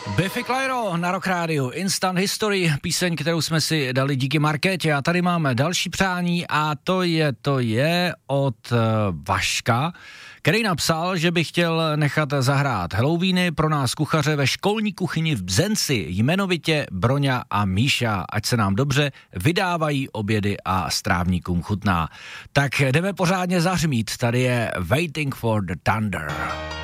Biffy Clyro na Rock Radio, Instant History, píseň, kterou jsme si dali díky Markétě. A tady máme další přání a to je od Vaška, který napsal, že by chtěl nechat zahrát Halloweeny pro nás kuchaře ve školní kuchyni v Bzenci, jmenovitě Broňa a Míša, ať se nám dobře vydávají obědy a strávníkům chutná. Tak jdeme pořádně zahřmít, tady je Waiting for the Thunder.